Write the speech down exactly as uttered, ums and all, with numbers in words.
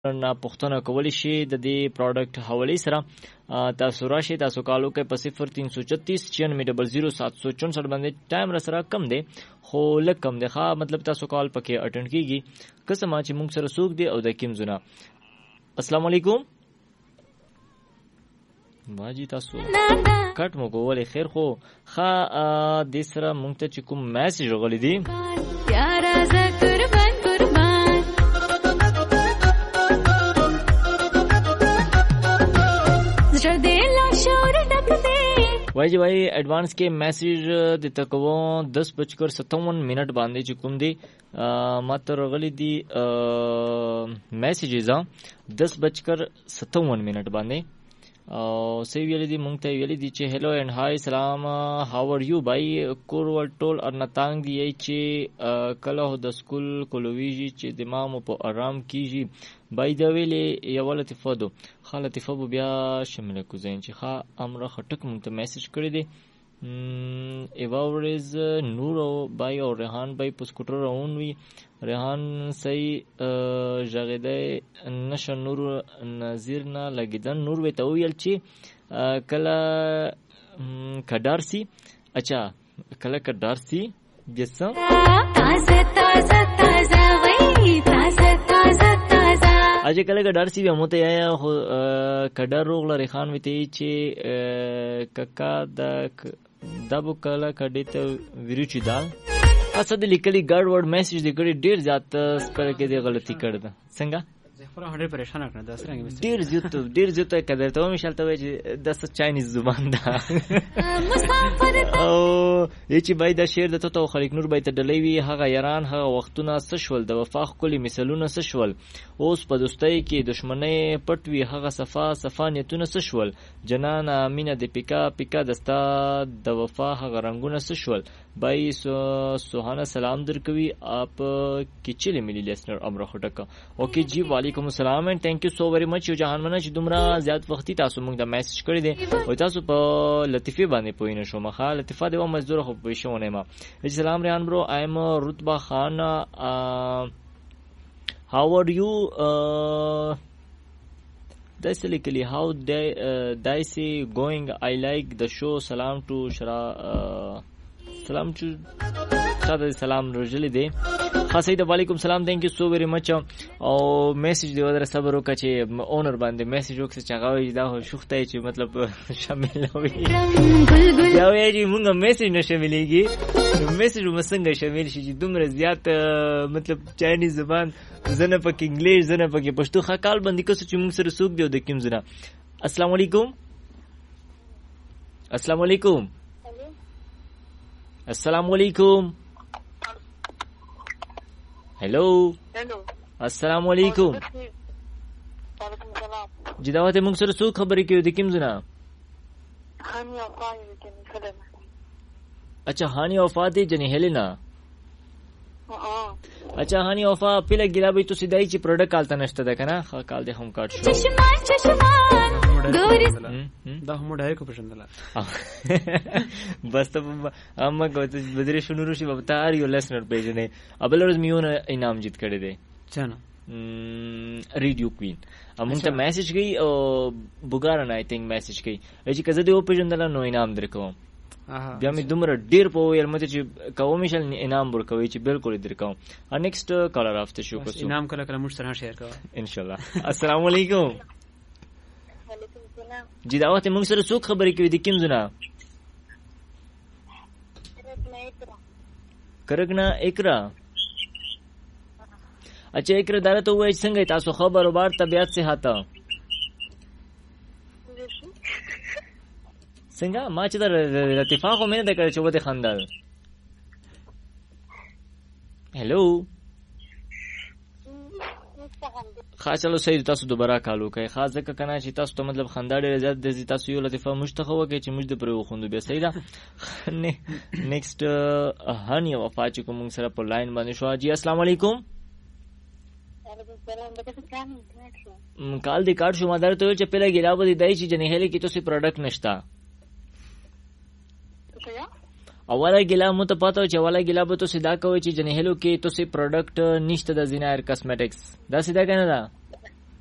نه پوښتنه کولی شي د دې پروډکټ حواله سره تاسو راشي تاسو کالو کې په صفر تین سو چتیس چھیانوے ڈبل زیرو سات سو چونسٹھ باندې ټایم را سره کم دی خو لږ کم دی ښه مطلب تاسو کال پکې اټینډ کیږي قسم چې موږ سره سوق دی او د کیم زونه السلام علیکم باجی تاسو کټ مو کولې خیر خو ښه د سره موږ ته چې کوم میسج غوړې دی وائی جی وائی ایڈوانس کے میسج دیتا کوو دس بج کر ستاون منٹ باندې چې کوم دی ماته راغلی دی میسیجز دس بج کر ستاون منٹ باندې او سی ویل دی مونږ ته ویل دی چې هلو اینڈ هاي سلام هاو ار یو بای کور ول ټول ارنتانګ دی چې کله د سکول کولویږي چې د مامو په آرام کیږي بای دا ویلې یو لطیفه دو خاله لطیفه بیا شامل کوزین چې ښا امر خټک مونږ ته میسج کړی دی ایواورز نور او بای او ریحان بای په سکوټر روان وی ریحان صحیح ژغیده نشه نور نظیر نه لګیدن نور وی ته ویل چې کله کډارسی اچھا کله کډارسی جسم تازه تازه تازه وی تازه تازه تازه اجه کله کډارسی به مو ته یا کډار روغ لري خان وی ته چې ککا د دبو کله کډی ته ویروچی دال اسد لیکلی ګاډ ورډ میسج دی کړي ډیر زیات سپر کې دی غلطی کړ دا څنګه زفر هډه پریشان کړ دا سره ډیر زیات ډیر زیات کړه ته مې شالته وای چې د چاینیز زبان دا او چې بای دا شعر د ته خلیق نور بای ته ډلې وی هغه یاران هغه وختونه سشول د وفاق کلی مثالونه سشول اوس په دوستۍ کې دښمنۍ پټوي هغه صفا صفانیتونه سشول جنان امینه د پیکا پیکا دستا د وفا هغه رنگونه سشول بای سوهانه سلام درکوي اپ کچلی ملي لیسنر امر خټک اوکې جی وعلیکم السلام and thank you so very much یو جهان منه چې دومره زیات وختي تاسو موږ د میسج کړی دی او تاسو په لطیفه باندې پوینه شو مخه لطیفه دی و مزدور خو پېښونه ما سلام ریان برو I am رتبه خان how are you that's likely how they uh, they say going I like the show salam to shara uh, salam to شاده سلام رجلی دی خاصه د وعلیکم سلام thank you so very much او میسج دی ودر صبر وکړه چې اونر باندې میسج وکړه چې هغه دا شوخته چې مطلب شامل وي یا وی چې موږ میسج نشه مليږي میسج مسنګ شامل شي چې دومره زیات مطلب چاینیز زبان زنه پکې انګلیش زنه پکې پښتو خکال باندې کوڅ چې موږ سره سوق دی د کیم زنه السلام علیکم السلام علیکم السلام علیکم hello hello अस्सलाम वालेकुम वालेकुम सलाम जिदावत موږ سره څو خبرې کوي د کیم زنا هاني او فاطمه کې هلینا اچھا هاني او فاطمه جنې هلینا اه اچھا هاني او فاطمه په لګیلا به تو سیدای چې پروډکټ کالته نشته ده کنه خا کال دې هم کاټ شو چشمان چشمان ګوري دا هم ډای کو پښندلا بس ته اما کوته بدري شنو شي په تار یو لیسنر پیج نه ابل ورځ میونه انعام جیت کړی دی چانه ریډیو کوین امون ته میسج گئی او بوګارن آی تھنک میسج گئی چې کزه دی او پښندلا نو انعام درکوم بیا مې دومره ډیر په ویل مته چې کوم شل انعام ورکوي چې بالکل درکوم ا نیکسٹ کالر افته شو کو انعام کله کله موږ سره شیر کوو ان شاء الله السلام علیکم جی دعوت موږ سره څوک خبرې کوي د کیم زنا کرګنا اقرا اچھا اقرا دارته وای څنګه تاسو خبر او بار طبيعت سے هاته څنګه ما چې د اتفاق مې نه کړ چې وته خندل هلو خاصلو سید تاسو دوباره کالو کوي خاص ځکه کنه چې تاسو ته مطلب خندا ډیره زیات د تاسو یو لطیفه مشتخه وکړي چې موږ د پرو خوندو بیا سیدا نیکسٹ هاني او فاچ کوم سره په لاین باندې شو جی السلام علیکم کال دی کارت شو ما درته چې په لګی راو دی دای چې جنې هلي کې تاسو پروډکټ نشتا اوله ګلا مو ته پاتو چې اوله ګلا به تو سیدا کوي چې جنې هلو کې تو سي پروډکټ نشته د زینایر کاسمیټکس دا سیدا کنه دا